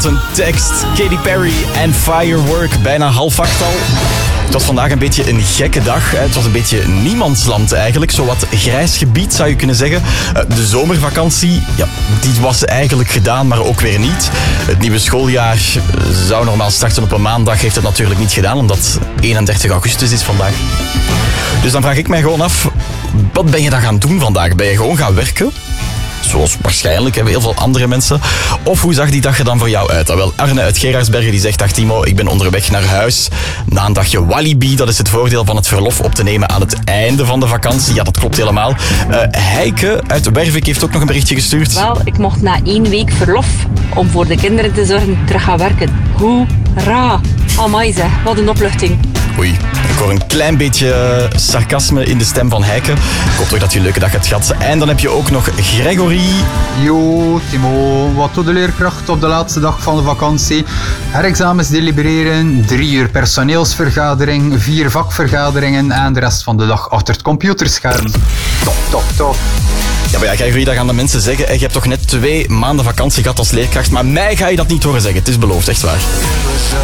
Wat een tekst. Katy Perry en Firework. Bijna 7:30 al. Het was vandaag een beetje een gekke dag. Het was een beetje niemandsland eigenlijk. Zowat grijs gebied zou je kunnen zeggen. De zomervakantie, ja, die was eigenlijk gedaan, maar ook weer niet. Het nieuwe schooljaar zou normaal starten op een maandag. Heeft het natuurlijk niet gedaan, omdat 31 augustus is vandaag. Dus dan vraag ik mij gewoon af, wat ben je dan gaan doen vandaag? Ben je gewoon gaan werken? Zoals waarschijnlijk hebben heel veel andere mensen. Of hoe zag die dag er dan voor jou uit? Wel, Arne uit Gerardsbergen die zegt: dag Timo, ik ben onderweg naar huis. Na een dagje Walibi, dat is het voordeel van het verlof op te nemen aan het einde van de vakantie. Ja, dat klopt helemaal. Heike uit Wervik heeft ook nog een berichtje gestuurd. Wel, ik mocht na 1 week verlof om voor de kinderen te zorgen terug gaan werken. Hoera! Amai zeg, wat een opluchting. Oei, ik hoor een klein beetje sarcasme in de stem van Heike. Ik hoop toch dat je een leuke dag hebt gehad. En dan heb je ook nog Gregory. Yo, Timo. Wat doet de leerkracht op de laatste dag van de vakantie? Herexamens delibereren, 3 uur personeelsvergadering, 4 vakvergaderingen en de rest van de dag achter het computerscherm. Top. Ja, maar ja, Gregory, dat gaan de mensen zeggen. Je hebt toch net 2 maanden vakantie gehad als leerkracht, maar mij ga je dat niet horen zeggen. Het is beloofd, echt waar.